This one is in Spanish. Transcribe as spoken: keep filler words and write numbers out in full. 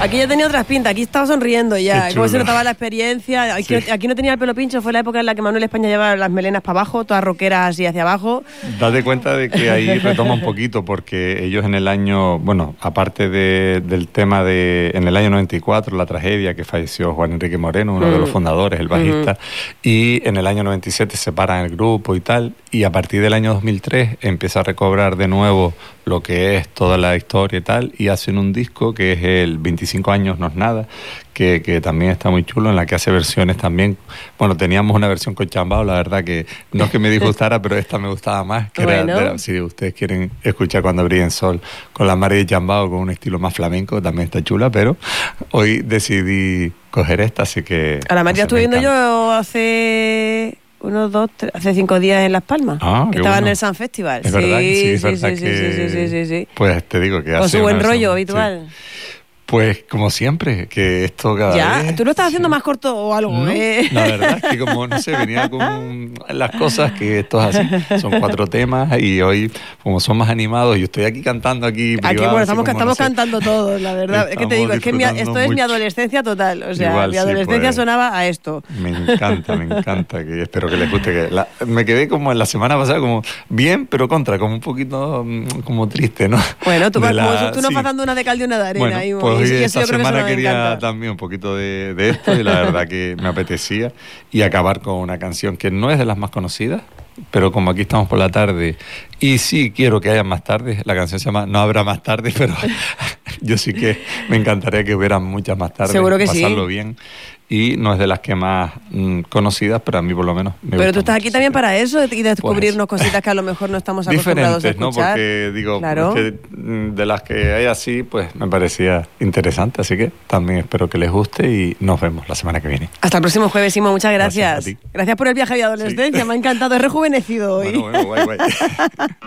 Aquí ya tenía otras pintas, aquí estaba sonriendo ya, Qué como se chulo. notaba la experiencia. Aquí, Sí. aquí no tenía el pelo pincho, fue la época en la que Manuel España llevaba las melenas para abajo, todas roqueras así hacia abajo. Date cuenta de que ahí retoma un poquito, porque ellos en el año, bueno, aparte de, del tema de, en el año noventa y cuatro, la tragedia que falleció Juan Enrique Moreno, uno Mm. de los fundadores, el bajista, y en el año noventa y siete se separan el grupo y tal, y a partir del año dos mil tres empieza a recobrar de nuevo lo que es toda la historia y tal, y hacen un disco que es el veinticinco años no es nada, que, que también está muy chulo, en la que hace versiones también. Bueno, teníamos una versión con Chambao, la verdad que no es que me disgustara, pero esta me gustaba más, que Bueno. era, era- si ustedes quieren escuchar Cuando brille el sol con la Mari de Chambao, con un estilo más flamenco, también está chula, pero hoy decidí coger esta, así que... A la no María sé, estuve me viendo encanta. yo hace unos dos, tres, hace cinco días en Las Palmas. Ah, que qué estaba bueno. en el Sun Festival. Es verdad que sí, es verdad sí, sí, que... sí, sí, sí, sí, sí. Pues te digo que Con hace su buen una rollo versión, habitual. sí. Pues como siempre, que esto cada Ya, vez... tú lo estás haciendo sí. más corto o algo, No, ¿eh? la verdad es que como, no sé, venía con las cosas que esto es así. Son cuatro temas y hoy, como son más animados, yo estoy aquí cantando aquí Aquí, privado, bueno, así estamos, como, estamos no sé. cantando todos, la verdad. Es que te Estamos digo, es que mi- disfrutando esto es mi mucho. adolescencia total. O sea, Igual, mi sí, adolescencia pues. sonaba a esto. Me encanta, me encanta, que espero que les guste. Que la- me quedé como en la semana pasada, como bien, pero contra, como un poquito mm, como triste, ¿no? Bueno, tú, De vas, como la- tú nos sí. vas dando una de cal y una de arena. Bueno, ahí, pues y hoy eso esta yo creo que eso semana nos quería encanta. también un poquito de, de esto y la verdad que me apetecía y acabar con una canción que no es de las más conocidas, pero como aquí estamos por la tarde y sí quiero que haya más tarde, la canción se llama No habrá más tarde, pero yo sí que me encantaría que hubiera muchas más tardes, Seguro que sí. pasarlo bien, y no es de las que más mm, conocidas, pero a mí por lo menos me Pero gusta tú estás mucho, aquí así también que- para eso y descubrirnos Pues, cositas que a lo mejor no estamos acostumbrados a diferentes, ¿no? escuchar. Porque digo, Claro. es que, mm, de las que hay así, pues me parecía interesante, así que también espero que les guste y nos vemos la semana que viene. Hasta el próximo jueves, Simo. Muchas gracias. Gracias a ti. Gracias por el viaje a mi adolescencia. Me ha encantado. He rejuvenecido hoy. Bueno, bueno, guay, guay.